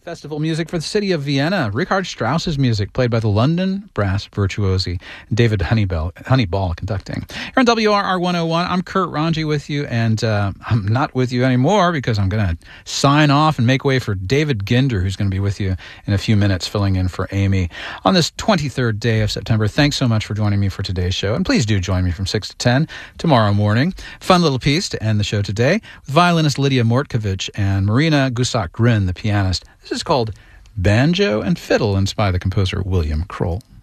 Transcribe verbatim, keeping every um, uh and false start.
Festival music for the city of Vienna. Richard Strauss's music, played by the London Brass Virtuosi. David Honeybell, Honeyball conducting. Here on W R R one oh one, I'm Kurt Ranji with you, and uh, I'm not with you anymore because I'm going to sign off and make way for David Ginder, who's going to be with you in a few minutes, filling in for Amy on this twenty-third day of September. Thanks so much for joining me for today's show, and please do join me from six to ten tomorrow morning. Fun little piece to end the show today with violinist Lydia Mortkovich and Marina Gusak-Grin, the pianist. This is called Banjo and Fiddle, and it's by the composer William Kroll.